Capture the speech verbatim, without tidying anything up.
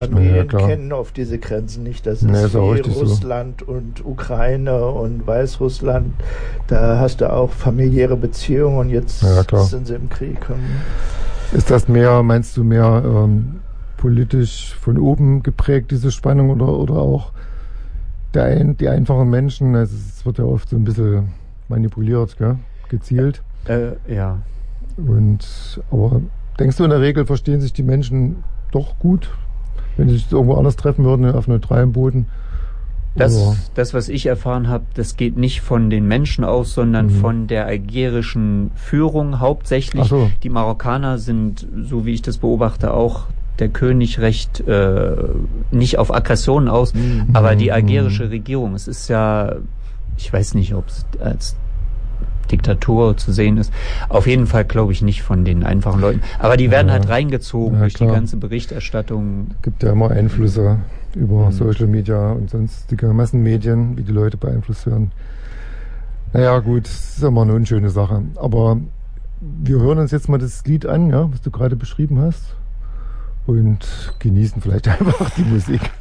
Familien Ja, klar. kennen oft diese Grenzen nicht. Das ist Nee, ist auch wie richtig so. Russland und Ukraine und Weißrussland. Da hast du auch familiäre Beziehungen und jetzt Ja, klar. sind sie im Krieg. Ist das mehr, meinst du, mehr ähm, politisch von oben geprägt, diese Spannung, oder, oder auch der ein, die einfachen Menschen? Also es wird ja oft so ein bisschen manipuliert, gell? Gezielt. Äh, ja. Und, aber denkst du, in der Regel verstehen sich die Menschen doch gut, wenn sie sich irgendwo anders treffen würden, auf neutralem Boden? Oder? Das, das, was ich erfahren habe, das geht nicht von den Menschen aus, sondern Mhm. von der algerischen Führung hauptsächlich. Ach so. Die Marokkaner sind, so wie ich das beobachte, auch der König recht äh, nicht auf Aggressionen aus, Mhm. aber die algerische Regierung, es ist ja, ich weiß nicht, ob es als Diktatur zu sehen ist. Auf jeden Fall glaube ich nicht von den einfachen Leuten. Aber die werden Ja. halt reingezogen Ja, durch klar. die ganze Berichterstattung. Gibt ja immer Einflüsse über Mhm. Social Media und sonstige Massenmedien, wie die Leute beeinflusst werden. Naja, gut, das ist immer eine unschöne Sache. Aber wir hören uns jetzt mal das Lied an, ja, was du gerade beschrieben hast. Und genießen vielleicht einfach die Musik.